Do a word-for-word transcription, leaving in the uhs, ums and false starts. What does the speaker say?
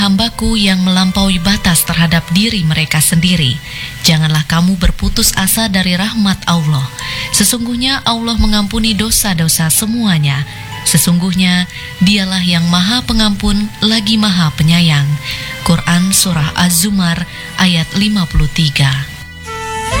hambaku yang melampaui batas terhadap diri mereka sendiri. Janganlah kamu berputus asa dari rahmat Allah. Sesungguhnya Allah mengampuni dosa-dosa semuanya. Sesungguhnya Dialah yang Maha Pengampun lagi Maha Penyayang. Quran Surah Az-Zumar ayat lima puluh tiga.